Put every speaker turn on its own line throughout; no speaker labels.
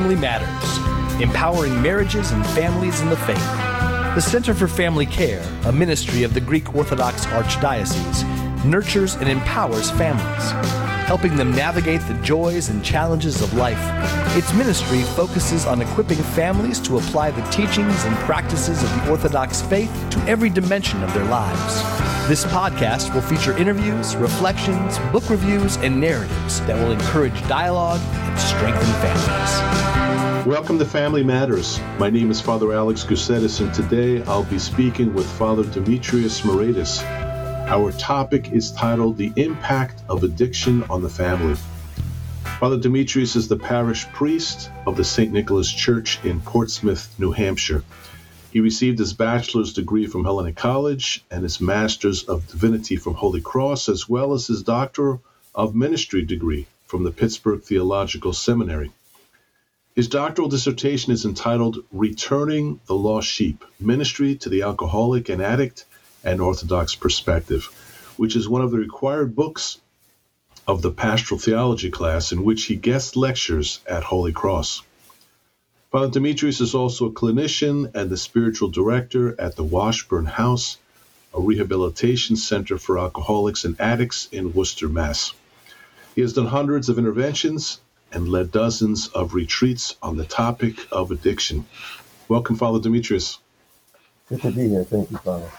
Family Matters, empowering marriages and families in the faith. The Center for Family Care, a ministry of the Greek Orthodox Archdiocese, nurtures and empowers families, helping them navigate the joys and challenges of life. Its ministry focuses on equipping families to apply the teachings and practices of the Orthodox faith to every dimension of their lives. This podcast will feature interviews, reflections, book reviews, and narratives that will encourage dialogue and strengthen families.
Welcome to Family Matters. My name is Father Alex Gusedis, and today I'll be speaking with Father Demetrius Moretis. Our topic is titled The Impact of Addiction on the Family. Father Demetrius is the parish priest of the St. Nicholas Church in Portsmouth, New Hampshire. He received his bachelor's degree from Hellenic College and his master's of divinity from Holy Cross, as well as his doctor of ministry degree from the Pittsburgh Theological Seminary. His doctoral dissertation is entitled Returning the Lost Sheep, Ministry to the Alcoholic and Addict and Orthodox Perspective, which is one of the required books of the pastoral theology class in which he guest lectures at Holy Cross. Father Demetrius is also a clinician and the spiritual director at the Washburn House, a rehabilitation center for alcoholics and addicts in Worcester, Mass. He has done hundreds of interventions and led dozens of retreats on the topic of addiction. Welcome, Father Demetrius.
Good to be here. Thank you, Father.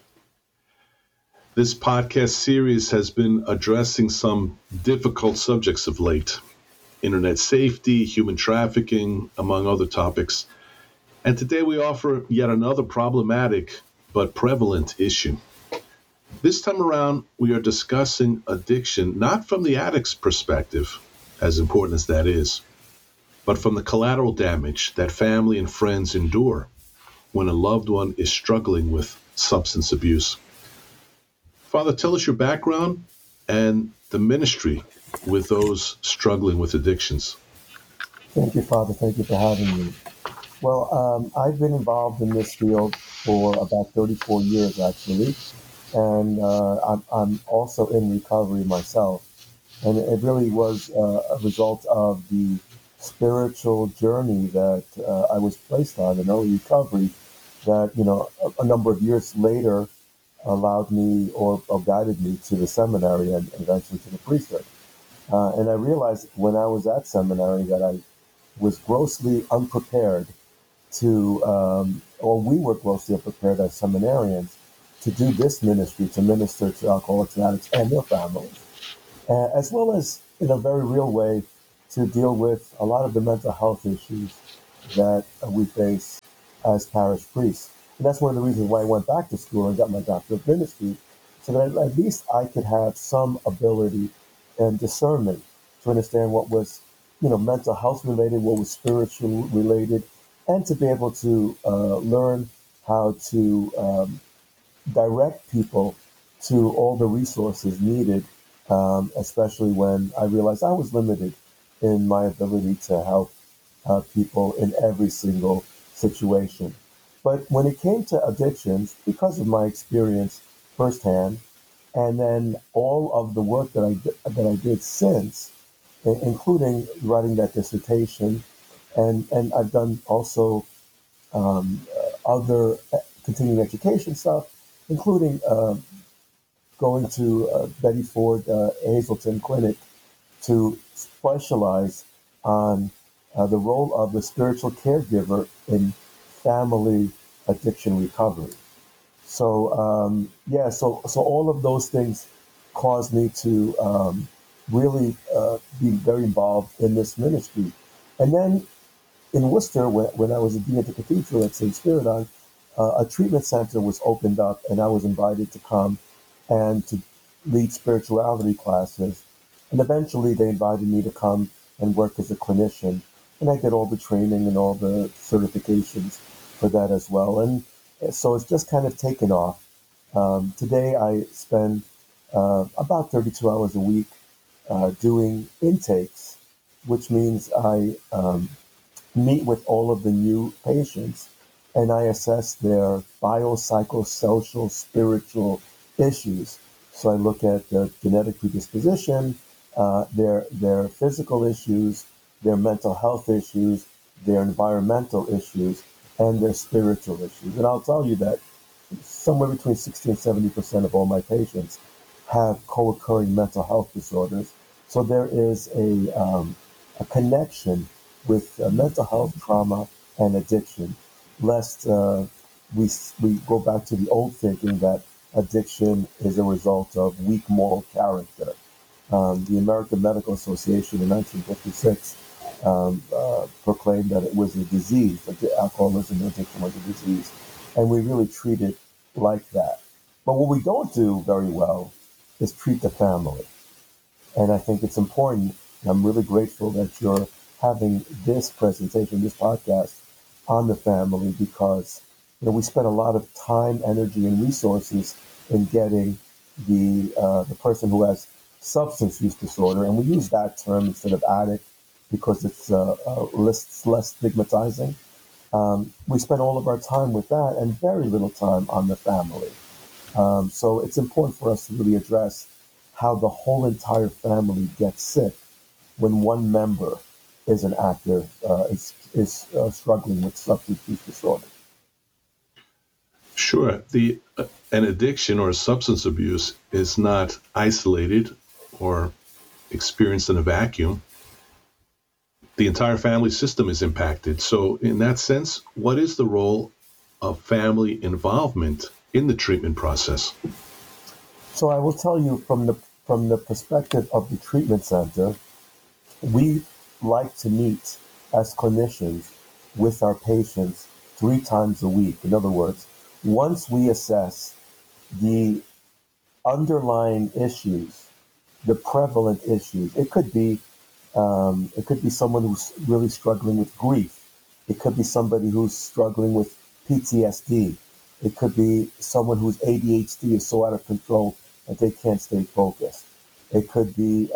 This podcast series has been addressing some difficult subjects of late: internet safety, human trafficking, among other topics. And today we offer yet another problematic but prevalent issue. This time around, we are discussing addiction not from the addict's perspective, as important as that is, but from the collateral damage that family and friends endure when a loved one is struggling with substance abuse. Father, tell us your background and the ministry with those struggling with addictions.
Thank you, Father. Thank you for having me. Well, I've been involved in this field for about 34 years, actually, and I'm also in recovery myself. And it really was a result of the spiritual journey that I was placed on in early recovery that, a number of years later allowed me or guided me to the seminary and eventually to the priesthood. And I realized when I was at seminary that I was grossly unprepared or we were grossly unprepared as seminarians to do this ministry, to minister to alcoholics and addicts and their families, as well as in a very real way to deal with a lot of the mental health issues that we face as parish priests. And that's one of the reasons why I went back to school and got my doctorate of ministry, so that at least I could have some ability and discernment to understand what was, mental health related, what was spiritual related, and to be able to learn how to direct people to all the resources needed, especially when I realized I was limited in my ability to help people in every single situation. But when it came to addictions, because of my experience firsthand, and then all of the work that I did since, including writing that dissertation, and I've done also other continuing education stuff, including going to Betty Ford Hazelton Clinic to specialize on the role of the spiritual caregiver in family addiction recovery. So so all of those things caused me to really be very involved in this ministry. And then in Worcester, when I was a dean at the cathedral at St. Spiridon, a treatment center was opened up, and I was invited to come and to lead spirituality classes. And eventually they invited me to come and work as a clinician. And I did all the training and all the certifications for that as well. And so it's just kind of taken off. Today I spend about 32 hours a week doing intakes, which means I meet with all of the new patients and I assess their biopsychosocial, spiritual issues. So I look at their genetic predisposition, their physical issues, their mental health issues, their environmental issues, and their spiritual issues. And I'll tell you that somewhere between 60 and 70% of all my patients have co-occurring mental health disorders. So there is a connection with mental health, trauma, and addiction, lest we go back to the old thinking that addiction is a result of weak moral character. The American Medical Association in 1956 proclaimed that it was a disease, that the alcoholism and addiction was a disease, and we really treat it like that. But what we don't do very well is treat the family. And I think it's important. I'm really grateful that you're having this presentation, this podcast on the family, because we spend a lot of time, energy, and resources in getting the person who has substance use disorder, and we use that term instead of addict because it's less stigmatizing. We spend all of our time with that and very little time on the family. So it's important for us to really address how the whole entire family gets sick when one member is an active, is struggling with substance use disorder.
Sure. An addiction or substance abuse is not isolated or experienced in a vacuum. The entire family system is impacted. So in that sense, what is the role of family involvement in the treatment process?
So I will tell you from the perspective of the treatment center, we like to meet as clinicians with our patients 3 times a week. In other words, once we assess the underlying issues, the prevalent issues, it could be someone who's really struggling with grief. It could be somebody who's struggling with PTSD. It could be someone whose ADHD is so out of control that they can't stay focused. It could be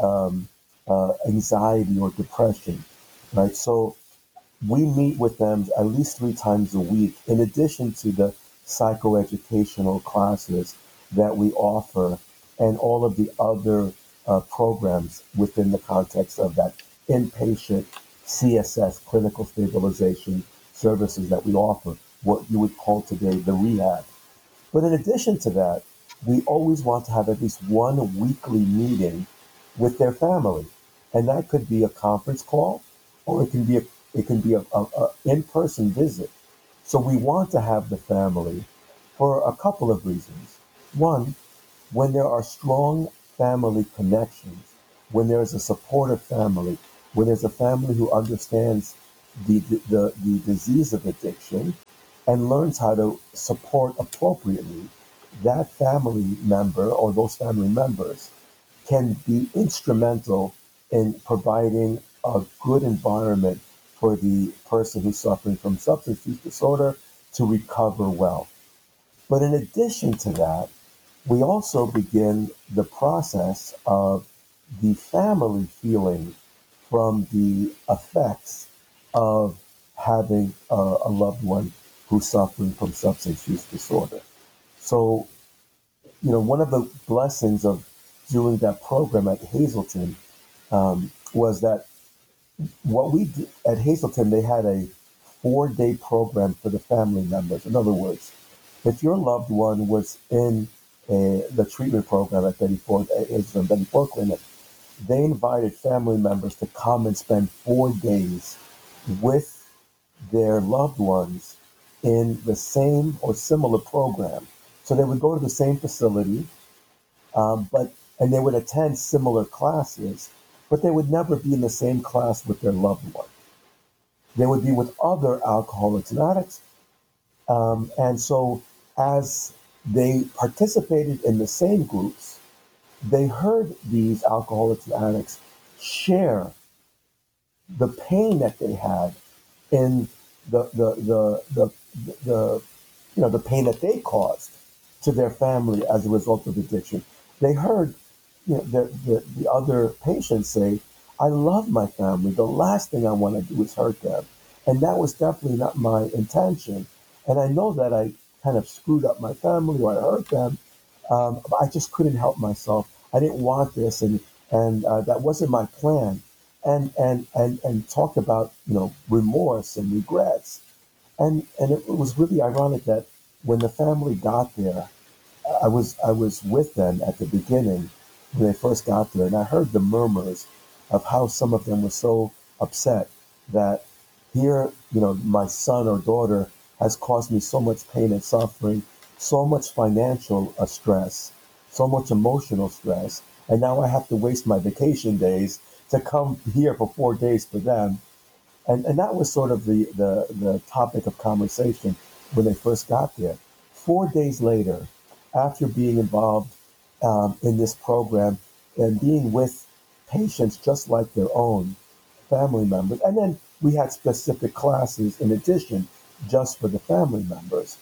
anxiety or depression, right? So we meet with them at least 3 times a week, in addition to the psychoeducational classes that we offer and all of the other programs within the context of that inpatient CSS, clinical stabilization services that we offer, what you would call today the rehab. But in addition to that, we always want to have at least one weekly meeting with their family. And that could be a conference call, or it can be a in-person visit. So we want to have the family for a couple of reasons. One, when there are strong family connections, when there is a supportive family, when there's a family who understands the disease of addiction and learns how to support appropriately, that family member or those family members can be instrumental in providing a good environment for the person who's suffering from substance use disorder to recover well. But in addition to that, we also begin the process of the family feeling from the effects of having a loved one who's suffering from substance use disorder. So, one of the blessings of doing that program at Hazelton was that what we did at Hazelton, they had a 4-day program for the family members. In other words, if your loved one was in the treatment program at Betty Ford Clinic, they invited family members to come and spend 4 days with their loved ones in the same or similar program. So they would go to the same facility, and they would attend similar classes, but they would never be in the same class with their loved one. They would be with other alcoholics and addicts. And so as they participated in the same groups, they heard these alcoholics and addicts share the pain that they had in the pain that they caused to their family as a result of addiction. They heard the other patients say, I love my family. The last thing I want to do is hurt them. And that was definitely not my intention. And I know that I kind of screwed up my family or I hurt them. But I just couldn't help myself. I didn't want this, and that wasn't my plan. and talked about remorse and regrets. And it was really ironic that when the family got there, I was with them at the beginning when they first got there, and I heard the murmurs of how some of them were so upset that here, my son or daughter has caused me so much pain and suffering, so much financial stress, so much emotional stress, and now I have to waste my vacation days to come here for 4 days for them. And that was sort of the topic of conversation when they first got there. 4 days later, after being involved in this program and being with patients just like their own family members, and then we had specific classes in addition just for the family members.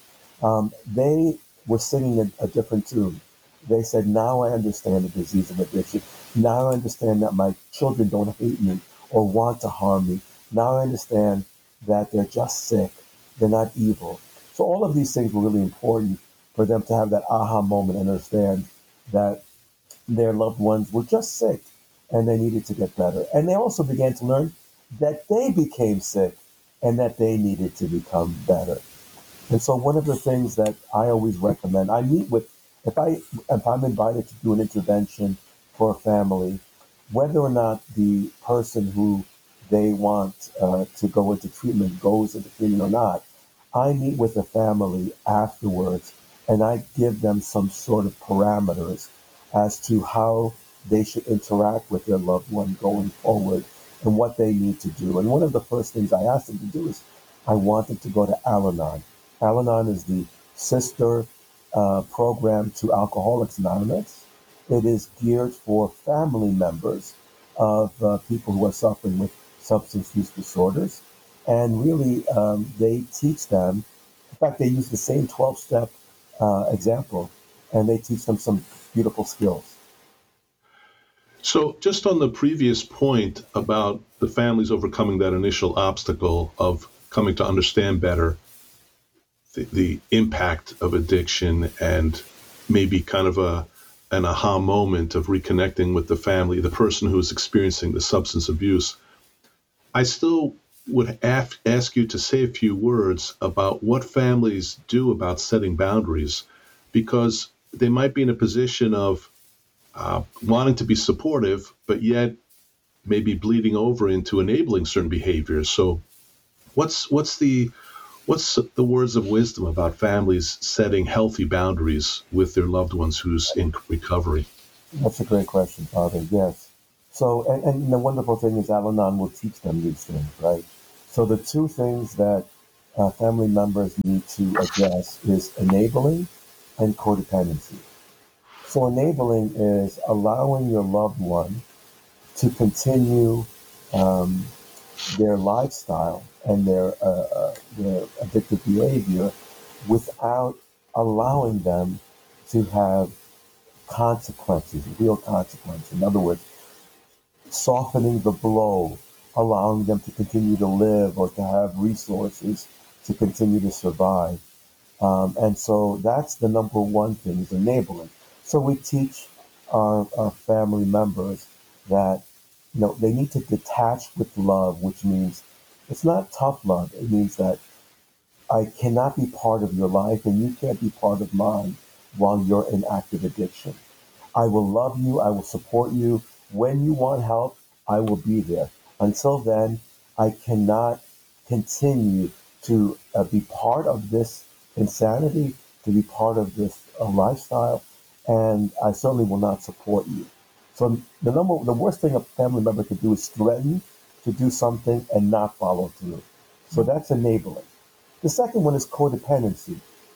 They were singing a different tune. They said, "Now I understand the disease of addiction. Now I understand that my children don't hate me or want to harm me. Now I understand that they're just sick. They're not evil." So all of these things were really important for them to have that aha moment and understand that their loved ones were just sick and they needed to get better. And they also began to learn that they became sick and that they needed to become better. And so one of the things that I always recommend, I meet with, if I'm invited to do an intervention for a family, whether or not the person who they want to go into treatment goes into treatment or not, I meet with the family afterwards and I give them some sort of parameters as to how they should interact with their loved one going forward and what they need to do. And one of the first things I ask them to do is I want them to go to Al Anon. Al Anon is the sister program to Alcoholics Anonymous. It is geared for family members of people who are suffering with substance use disorders. And really, they teach them, in fact, they use the same 12-step example, and they teach them some beautiful skills.
So, just on the previous point about the families overcoming that initial obstacle of coming to understand better the impact of addiction and maybe kind of an aha moment of reconnecting with the family, the person who is experiencing the substance abuse, I still would ask you to say a few words about what families do about setting boundaries, because they might be in a position of wanting to be supportive, but yet maybe bleeding over into enabling certain behaviors. So, what's the words of wisdom about families setting healthy boundaries with their loved ones who's in recovery?
That's a great question, Father. Yes. So, and the wonderful thing is Al Anon will teach them these things, right? So the two things that family members need to address is enabling and codependency. So enabling is allowing your loved one to continue um, their lifestyle and their addictive behavior without allowing them to have consequences, real consequences. In other words, softening the blow, allowing them to continue to live or to have resources to continue to survive. And so that's the number one thing is enabling. So we teach our family members that they need to detach with love, which means it's not tough love. It means that I cannot be part of your life and you can't be part of mine while you're in active addiction. I will love you. I will support you. When you want help, I will be there. Until then, I cannot continue to be part of this insanity, to be part of this lifestyle, and I certainly will not support you. So the worst thing a family member could do is threaten to do something and not follow through. So that's enabling. The second one is codependency.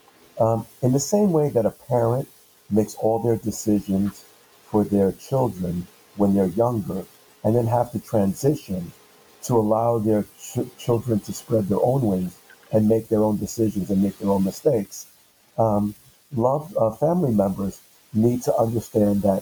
In the same way that a parent makes all their decisions for their children when they're younger and then have to transition to allow their children to spread their own wings and make their own decisions and make their own mistakes, um, family members need to understand that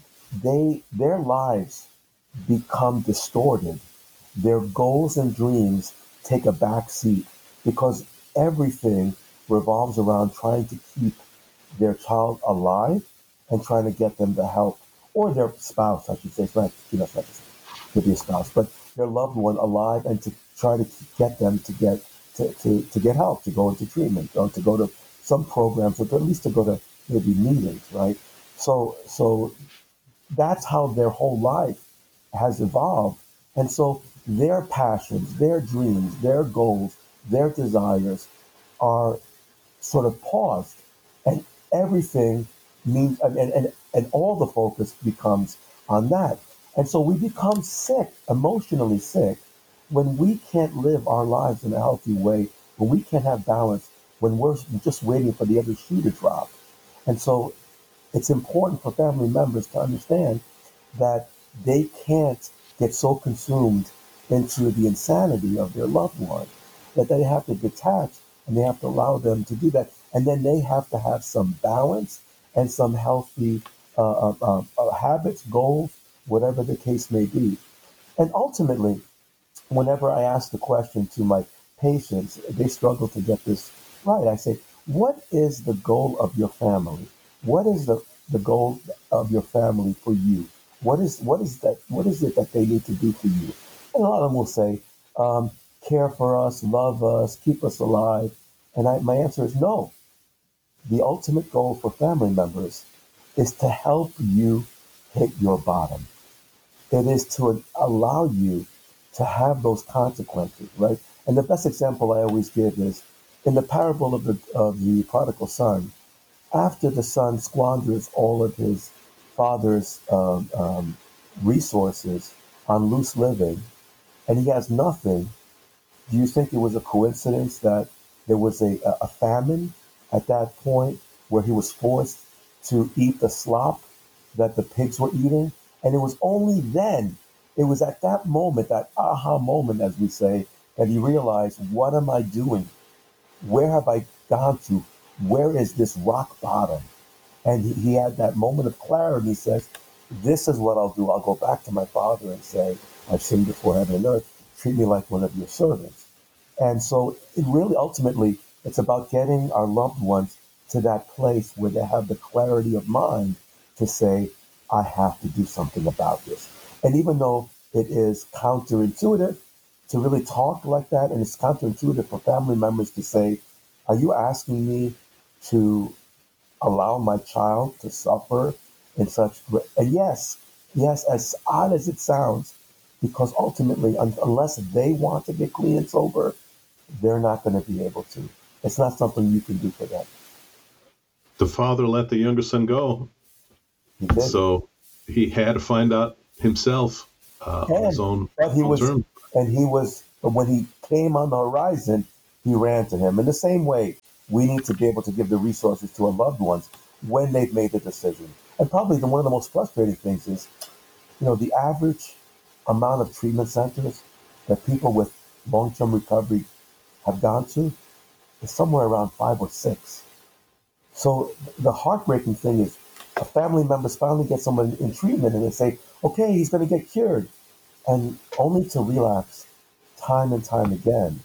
their lives become distorted. Their goals and dreams take a back seat because everything revolves around trying to keep their child alive and trying to get them the help, or their spouse, I should say. It's not, it's not the same. to be a spouse, but their loved one alive, and to try to get them to get help, to go into treatment, or to go to some programs, or at least to go to maybe meetings, right? So that's how their whole life has evolved. And so their passions, their dreams, their goals, their desires are sort of paused, and everything means, and all the focus becomes on that. And so we become sick, emotionally sick, when we can't live our lives in a healthy way, when we can't have balance, when we're just waiting for the other shoe to drop. And so it's important for family members to understand that they can't get so consumed into the insanity of their loved one that they have to detach, and they have to allow them to do that. And then they have to have some balance and some healthy habits, goals, whatever the case may be. And ultimately, whenever I ask the question to my patients, they struggle to get this right. I say, what is the goal of your family? What is the goal of your family for you? What is it that they need to do for you? And a lot of them will say, care for us, love us, keep us alive. And my answer is no. The ultimate goal for family members is to help you hit your bottom. It is to allow you to have those consequences, right? And the best example I always give is in the parable of the prodigal son. After the son squanders all of his father's resources on loose living, and he has nothing, do you think it was a coincidence that there was a famine at that point where he was forced to eat the slop that the pigs were eating? And it was only then, it was at that moment, that aha moment, as we say, that he realized, what am I doing? Where have I gone to? Where is this rock bottom? And he had that moment of clarity. He says, this is what I'll do. I'll go back to my father and say, I've sinned before heaven and earth. Treat me like one of your servants. And so it really, ultimately, it's about getting our loved ones to that place where they have the clarity of mind to say, I have to do something about this. And even though it is counterintuitive to really talk like that, and it's counterintuitive for family members to say, are you asking me to allow my child to suffer in such great? And yes, as odd as it sounds, because ultimately, unless they want to get clean and sober, they're not going to be able to. It's not something you can do for them.
The father let the younger son go,
He did.
so he had to find out himself on his own
But he was,
terms.
but when he came on the horizon, he ran to him. In the same way, we need to be able to give the resources to our loved ones when they've made the decision. And probably one of the most frustrating things is, the average amount of treatment centers that people with long-term recovery have gone to is somewhere around 5 or 6. So the heartbreaking thing is a family members finally get someone in treatment and they say, okay, he's going to get cured, and only to relapse time and time again.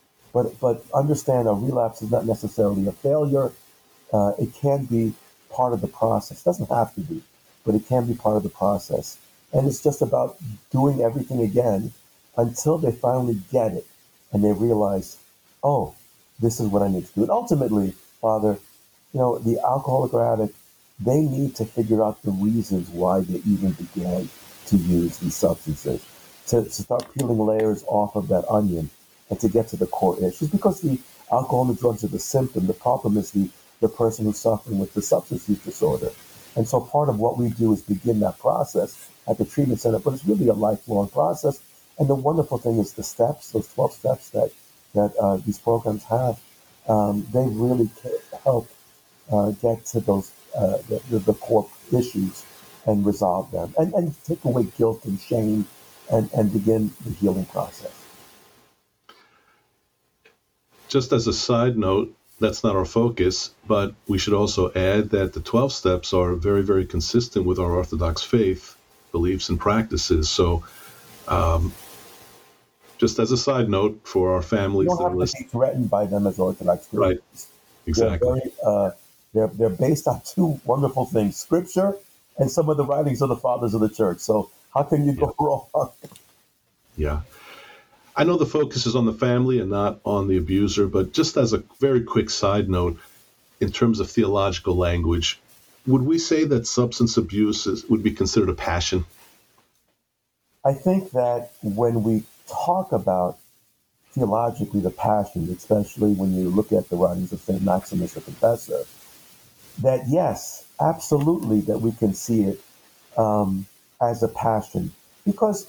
But understand, a relapse is not necessarily a failure. It can be part of the process. It doesn't have to be, but it can be part of the process. And it's just about doing everything again until they finally get it and they realize, oh, this is what I need to do. And ultimately, Father, the alcoholic or addict, they need to figure out the reasons why they even began to use these substances, to start peeling layers off of that onion and to get to the core issues. Because the alcohol and the drugs are the symptom. The problem is the person who's suffering with the substance use disorder. And so part of what we do is begin that process at the treatment center, but it's really a lifelong process. And the wonderful thing is the steps, those 12 steps that these programs have, they really help get to those the core issues and resolve them, and take away guilt and shame, and begin the healing process.
Just as a side note, that's not our focus, but we should also add that the 12 steps are very, very consistent with our Orthodox faith, beliefs, and practices. So, just as a side note for our families
You
that
don't have to be threatened by them as Orthodox Christians.
Right, exactly.
They're based on two wonderful things: Scripture and some of the writings of the fathers of the church. So How can you
Yeah.
go wrong?
Yeah. I know the focus is on the family and not on the abuser, but just as a very quick side note, in terms of theological language, would we say that substance abuse would be considered a passion?
I think that when we talk about theologically the passion, especially when you look at the writings of St. Maximus the Confessor, that yes, absolutely, that we can see it as a passion. Because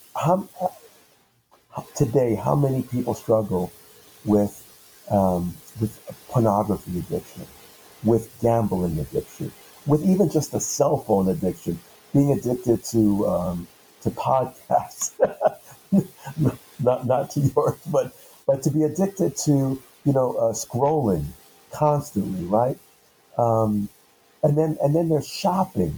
today, how many people struggle with with pornography addiction, with gambling addiction, with even just a cell phone addiction, being addicted to podcasts, not to yours, but to be addicted to scrolling constantly, right? Um, and then there's shopping,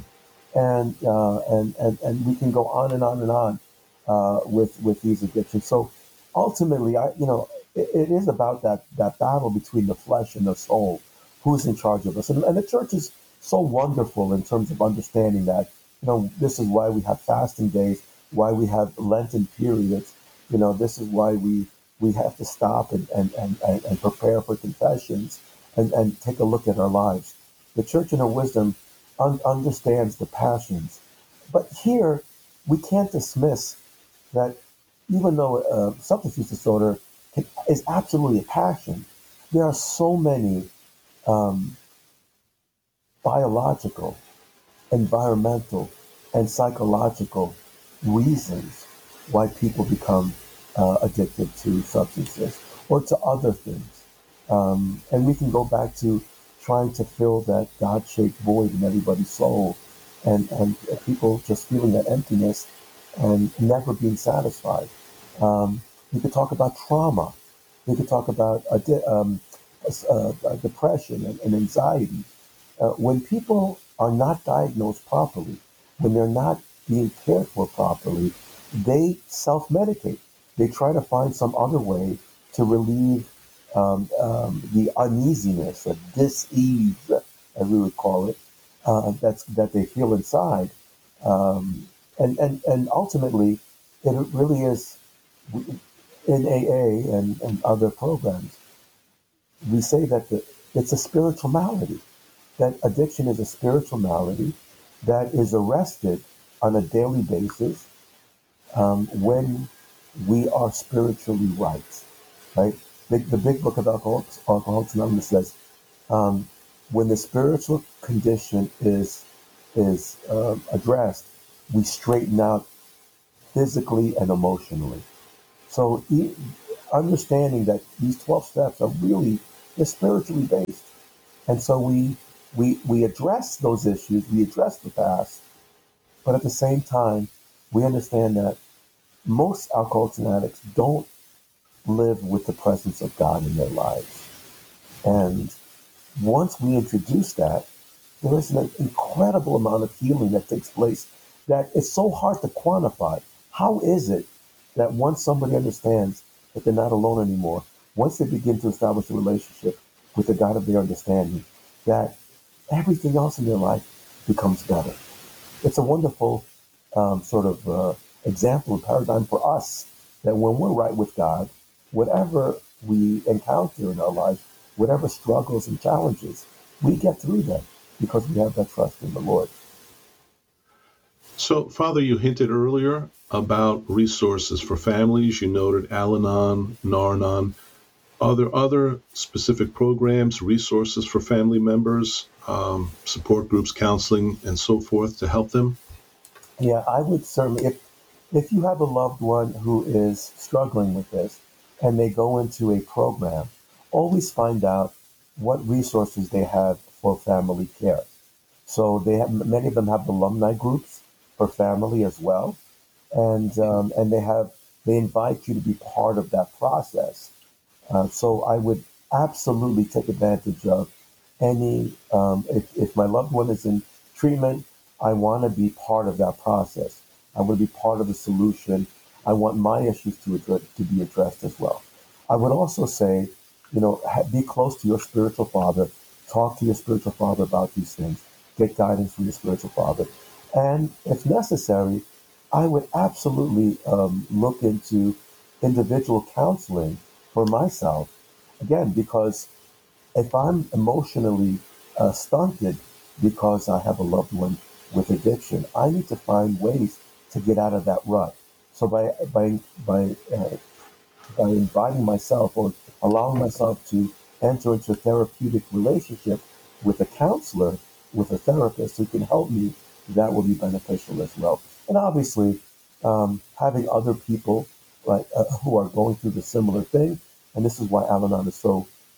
and we can go on and on and on with these addictions. So ultimately, it is about that battle between the flesh and the soul. Who's in charge of us? And the church is so wonderful in terms of understanding that. This is why we have fasting days, why we have Lenten periods. This is why we have to stop and prepare for confessions and take a look at our lives. The church in her wisdom understands the passions. But here, we can't dismiss that even though substance use disorder is absolutely a passion, there are so many um, biological, environmental, and psychological reasons why people become addicted to substances or to other things. And we can go back to trying to fill that God shaped void in everybody's soul and people just feeling that emptiness and never being satisfied. You could talk about trauma. You could talk about depression and anxiety. When people are not diagnosed properly, when they're not being cared for properly, they self medicate. They try to find some other way to relieve the uneasiness, the dis-ease, as we would call it, that they feel inside. And ultimately, it really is in AA and other programs, we say that it's a spiritual malady, that addiction is a spiritual malady that is arrested on a daily basis when we are spiritually right? The big book of Alcoholics Anonymous says when the spiritual condition is addressed, we straighten out physically and emotionally. So understanding that these 12 steps are really they're spiritually based. And so we address those issues, we address the past, but at the same time, we understand that most alcoholics and addicts don't live with the presence of God in their lives. And once we introduce that, there is an incredible amount of healing that takes place that it's so hard to quantify. How is it that once somebody understands that they're not alone anymore, once they begin to establish a relationship with the God of their understanding, that everything else in their life becomes better? It's a wonderful sort of example and paradigm for us that when we're right with God, whatever we encounter in our life, whatever struggles and challenges, we get through them because we have that trust in the Lord.
So, Father, you hinted earlier about resources for families. You noted Al Anon, Nar-Anon. Are there other specific programs, resources for family members, support groups, counseling, and so forth to help them?
Yeah, I would certainly, if you have a loved one who is struggling with this and they go into a program, always find out what resources they have for family care. So many of them have alumni groups for family as well, and they invite you to be part of that process. So I would absolutely take advantage of any, if my loved one is in treatment, I want to be part of that process. I want to be part of the solution. I want my issues to be addressed as well. I would also say, be close to your spiritual father. Talk to your spiritual father about these things. Get guidance from your spiritual father. And if necessary, I would absolutely look into individual counseling for myself. Again, because if I'm emotionally stunted because I have a loved one with addiction, I need to find ways to get out of that rut. So by inviting myself or allowing myself to enter into a therapeutic relationship with a counselor, with a therapist who can help me, that will be beneficial as well. And obviously, having other people like who are going through the similar thing, and this is why Al-Anon is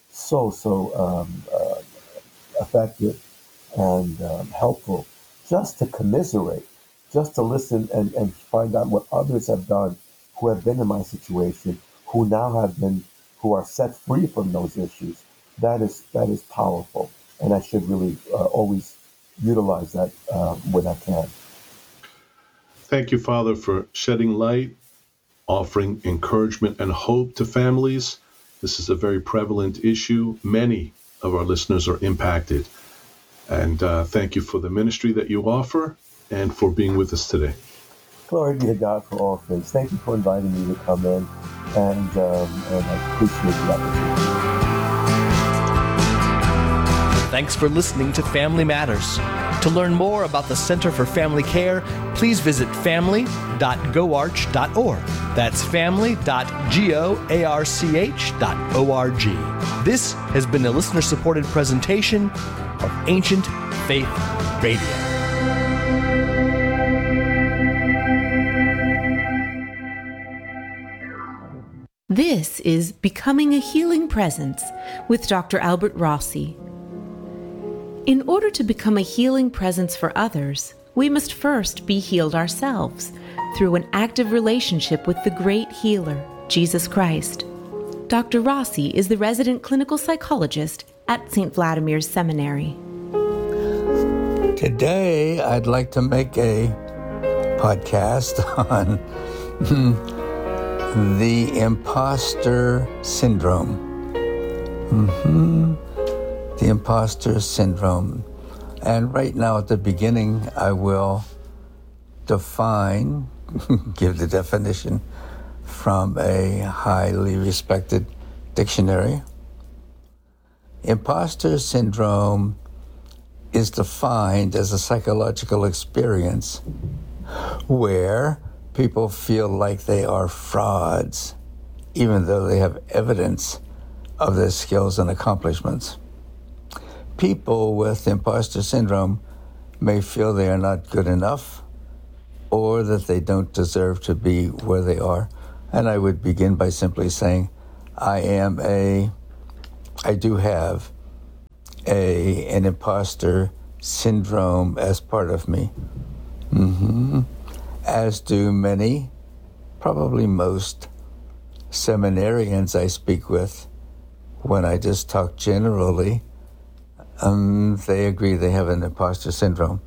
so effective and helpful, just to commiserate, just to listen and find out what others have done who have been in my situation, who are set free from those issues. That is powerful, and I should really always utilize that when I can.
Thank you, Father, for shedding light, offering encouragement and hope to families. This is a very prevalent issue. Many of our listeners are impacted. And thank you for the ministry that you offer and for being with us today.
Glory be to God for all things. Thank you for inviting me to come in, and I appreciate the opportunity.
Thanks for listening to Family Matters. To learn more about the Center for Family Care, please visit family.goarch.org. That's family.goarch.org. This has been a listener-supported presentation of Ancient Faith Radio.
This is Becoming a Healing Presence with Dr. Albert Rossi. In order to become a healing presence for others, we must first be healed ourselves through an active relationship with the great healer, Jesus Christ. Dr. Rossi is the resident clinical psychologist at St. Vladimir's Seminary.
Today, I'd like to make a podcast on the imposter syndrome. The imposter syndrome. And right now at the beginning, I will define, give the definition from a highly respected dictionary. Imposter syndrome is defined as a psychological experience where people feel like they are frauds, even though they have evidence of their skills and accomplishments. People with imposter syndrome may feel they are not good enough or that they don't deserve to be where they are. And I would begin by simply saying, I do have an imposter syndrome as part of me. As do many, probably most seminarians I speak with. When I just talk generally, they agree they have an imposter syndrome.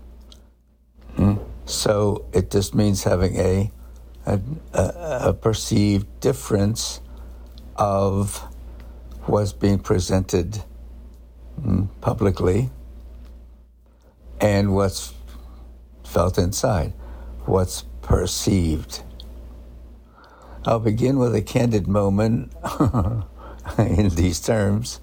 So it just means having a perceived difference of what's being presented publicly and what's felt inside, what's perceived. I'll begin with a candid moment in these terms.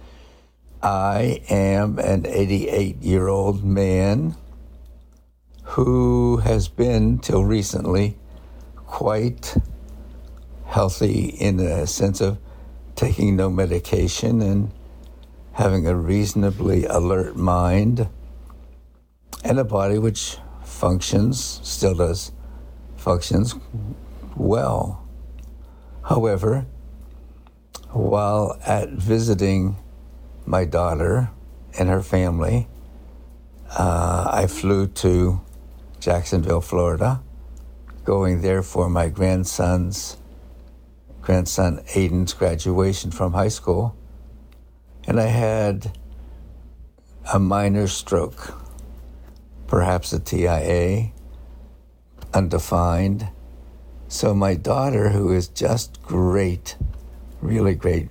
I am an 88-year-old man who has been, till recently, quite healthy in the sense of taking no medication and having a reasonably alert mind and a body which functions well. However, while at visiting my daughter and her family, I flew to Jacksonville, Florida, going there for my grandson Aiden's graduation from high school, and I had a minor stroke, perhaps a TIA, undefined. So my daughter, who is just great, really great,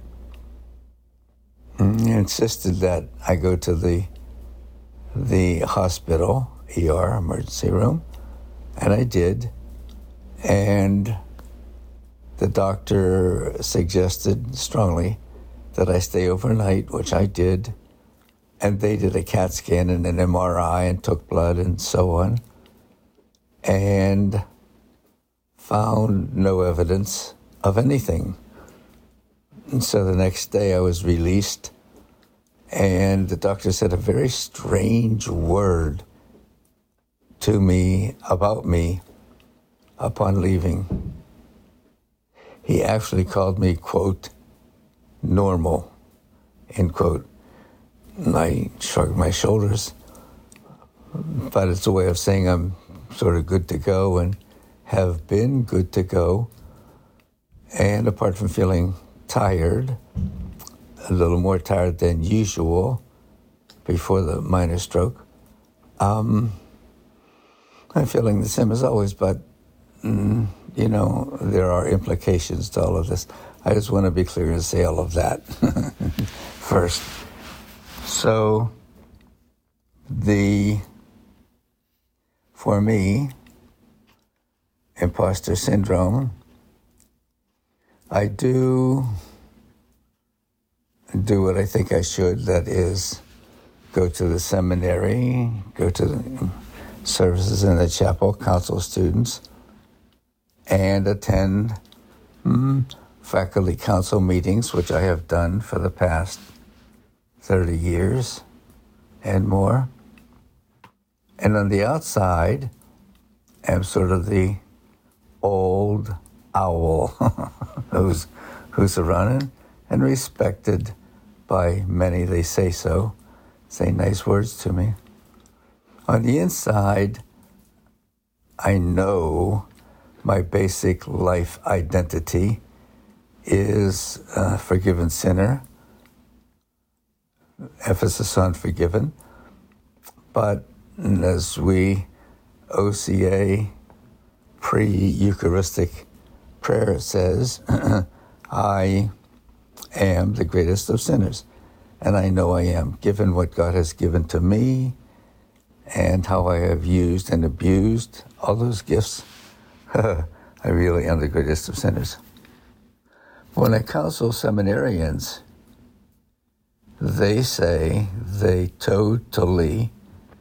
insisted that I go to the hospital, ER, emergency room, And I did. And the doctor suggested strongly that I stay overnight, which I did. And they did a CAT scan and an MRI and took blood and so on. And found no evidence of anything. And so the next day I was released, and the doctor said a very strange word to me about me upon leaving. He actually called me, quote, normal, end quote. And I shrugged my shoulders, but it's a way of saying I'm sort of good to go and have been good to go. And apart from feeling tired, a little more tired than usual before the minor stroke, I'm feeling the same as always, but, there are implications to all of this. I just want to be clear and say all of that first. So, for me, imposter syndrome, I do what I think I should, that is go to the seminary, go to the services in the chapel, counsel students, and attend faculty council meetings, which I have done for the past 30 years and more. And on the outside, I'm sort of the old owl who's around and respected by many. They say so, say nice words to me. On the inside, I know my basic life identity is a forgiven sinner, emphasis on forgiven. But as we OCA pre-Eucharistic prayer says, I am the greatest of sinners. And I know I am, given what God has given to me and how I have used and abused all those gifts. I really am the greatest of sinners. When I counsel seminarians, they say they totally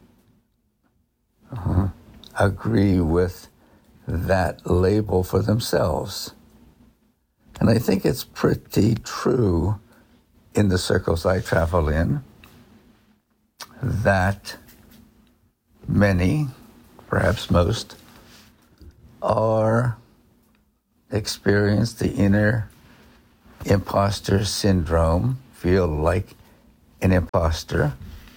agree with that label for themselves. And I think it's pretty true in the circles I travel in that many, perhaps most, experience the inner imposter syndrome, feel like an imposter.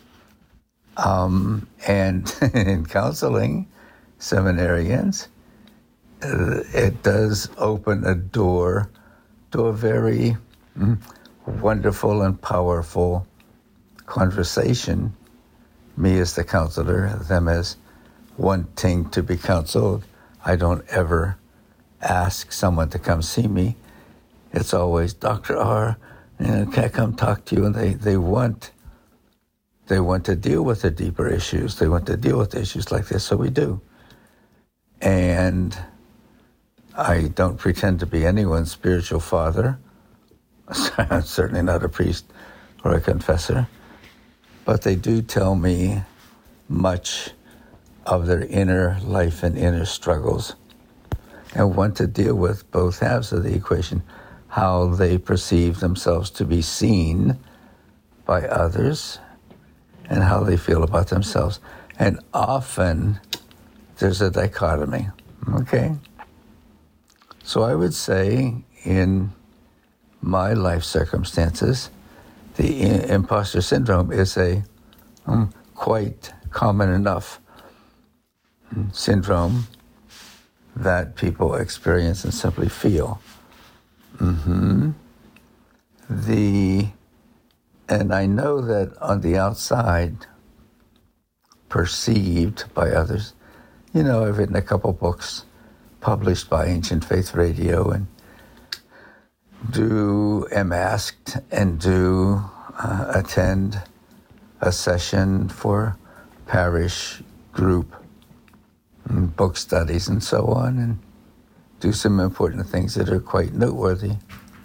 And in counseling seminarians, it does open a door to a very wonderful and powerful conversation, me as the counselor, them as wanting to be counseled. I don't ever ask someone to come see me. It's always, Dr. R, can I come talk to you? And they want to deal with the deeper issues. They want to deal with issues like this, so we do. And I don't pretend to be anyone's spiritual father. I'm certainly not a priest or a confessor. But they do tell me much of their inner life and inner struggles, and want to deal with both halves of the equation, how they perceive themselves to be seen by others and how they feel about themselves. And often there's a dichotomy, okay? So I would say in my life circumstances, the imposter syndrome is a quite common enough syndrome that people experience and simply feel. And I know that on the outside, perceived by others, I've written a couple books published by Ancient Faith Radio, and am asked and do attend a session for parish group and book studies and so on, and do some important things that are quite noteworthy.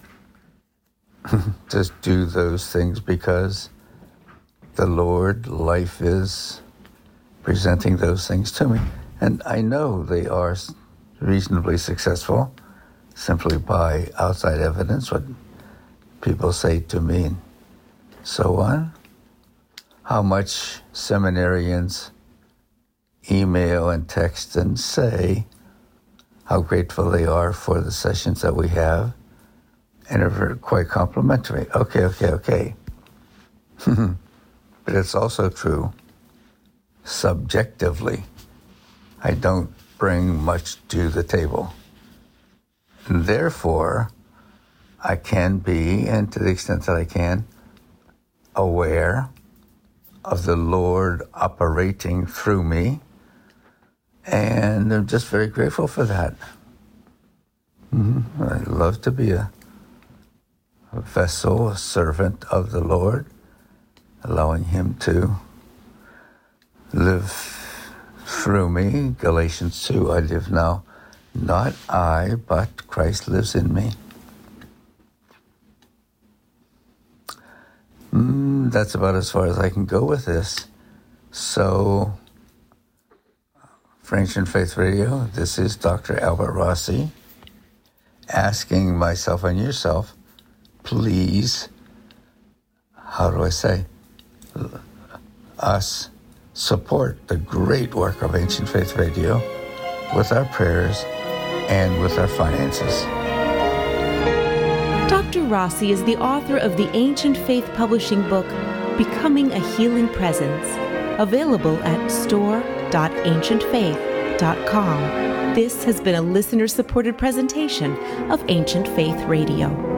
Just do those things because the Lord, life is presenting those things to me. And I know they are reasonably successful simply by outside evidence, what people say to me and so on. How much seminarians email and text and say how grateful they are for the sessions that we have, and are quite complimentary. Okay. But it's also true, subjectively, I don't bring much to the table. And therefore, I can be, and to the extent that I can, aware of the Lord operating through me, and I'm just very grateful for that. I love to be a vessel, a servant of the Lord, allowing Him to live through me. Galatians 2, I live now, not I, but Christ lives in me. That's about as far as I can go with this. So, for Ancient Faith Radio, this is Dr. Albert Rossi, asking myself and yourself, please, us support the great work of Ancient Faith Radio with our prayers and with our finances.
Dr. Rossi is the author of the Ancient Faith publishing book, Becoming a Healing Presence, available at store.ancientfaith.com. This has been a listener-supported presentation of Ancient Faith Radio.